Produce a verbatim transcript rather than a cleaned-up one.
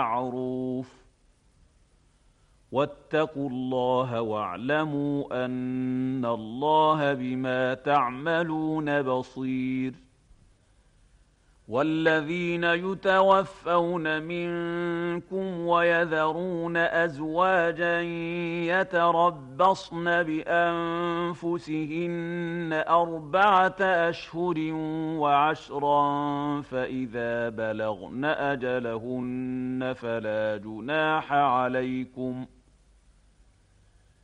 بالمعروف واتقوا الله واعلموا أن الله بما تعملون بصير. والذين يتوفون منكم ويذرون أزواجا يتربصن بأنفسهن أربعة أشهر وعشرا فإذا بلغن أجلهن فلا جناح عليكم